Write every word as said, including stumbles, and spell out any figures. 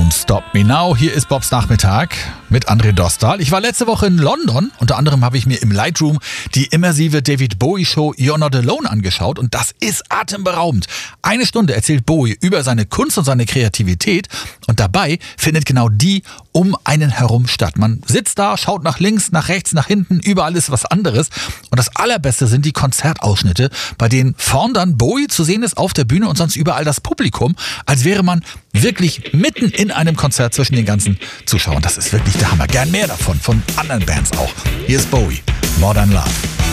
Don't Stop Me Now. Hier ist Bobs Nachmittag mit André Dostal. Ich war letzte Woche in London. Unter anderem habe ich mir im Lightroom die immersive David Bowie Show You're Not Alone angeschaut. Und das ist atemberaubend. Eine Stunde erzählt Bowie über seine Kunst und seine Kreativität. Und dabei findet genau die um einen herum statt. Man sitzt da, schaut nach links, nach rechts, nach hinten. Überall ist was anderes. Und das Allerbeste sind die Konzertausschnitte, bei denen vorn dann Bowie zu sehen ist auf der Bühne und sonst überall das Publikum, als wäre man wirklich mitten in einem Konzert zwischen den ganzen Zuschauern. Das ist wirklich der Hammer. Gern mehr davon, von anderen Bands auch. Hier ist Bowie, Modern Love.